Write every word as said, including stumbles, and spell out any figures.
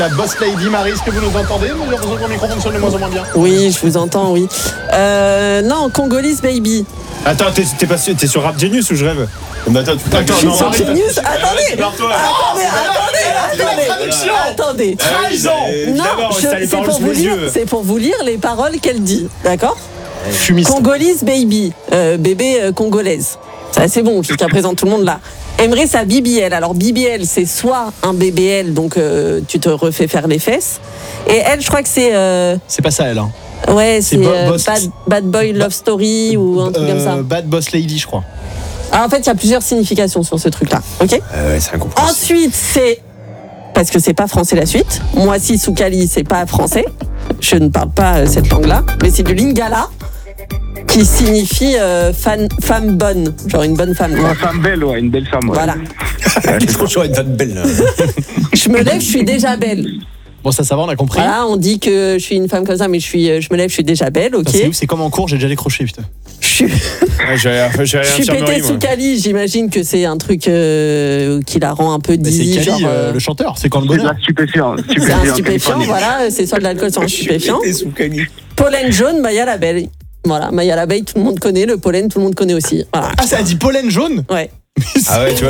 La boss lady Marie, est-ce que vous nous entendez? J'ai l'impression que mon micro fonctionne de moins en moins bien. Oui, je vous entends, oui. Euh, non, Congolese Baby. Attends, t'es, t'es, pas, t'es sur Rap Genius ou je rêve? Mais attends, tu Attends, Je suis non, sur Marie, Genius. Attendez, Barre-toi. attendez, attendez, traduction. attendez. Trahison. Non, D'abord, je- t'as les c'est paroles pour sous vous les lire, yeux. c'est pour vous lire les paroles qu'elle dit, d'accord? Fumiste. Congolese Baby, euh, bébé euh, congolaise. C'est assez bon, jusqu'à présent tout le monde l'a. Aimerait sa B B L. Alors B B L, c'est soit un B B L, donc euh, tu te refais faire les fesses. Et elle, je crois que c'est euh, C'est pas ça, elle. Hein. ouais, c'est bo- euh, boss- bad, bad Boy Love Story ou un truc Euh, comme ça. Bad Boss Lady, je crois. Alors, en fait, il y a plusieurs significations sur ce truc-là. Ok. Euh, ouais, c'est incompréhensible. Ensuite, c'est parce que c'est pas français la suite. Moi, si Soukali, c'est pas français. Je ne parle pas euh, cette langue-là, mais c'est du lingala qui signifie euh, fan- femme bonne, genre une bonne femme. quoi. Une femme belle, ouais, une belle femme. Ouais. Voilà. Elle est trop chouette, une femme belle. Là. Je me lève, je suis déjà belle. Bon, ça, ça va, on a compris. Voilà, on dit que je suis une femme comme ça, mais je suis, je me lève, je suis déjà belle, ok. Ça, c'est, c'est comme en cours, j'ai déjà décroché, putain. Je suis, Ouais, j'ai, j'ai je suis pété sous Kali, j'imagine que c'est un truc euh, qui la rend un peu Mais c'est dizzy, Kali, genre. euh, euh, le chanteur, c'est quand le C'est de bonheur. la stupéfiant. c'est un stupéfiant, stupéfiant, Californie. voilà, c'est soit de l'alcool, soit un stupéfiant. sous Cali. Pollen jaune, Maya l'abeille. Voilà, Maya l'abeille, tout le monde connaît, le pollen, tout le monde connaît aussi. Voilà. Ah, ça a dit pollen jaune? Ouais. Ah ouais, tu vois,